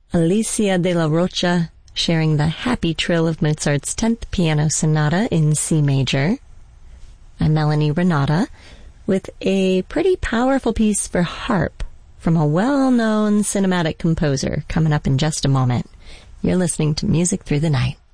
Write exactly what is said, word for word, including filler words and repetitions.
Alicia de la Rocha sharing the happy trill of Mozart's tenth Piano Sonata in C major. I'm Melanie Renata with a pretty powerful piece for harp from a well-known cinematic composer coming up in just a moment. You're listening to Music Through the Night.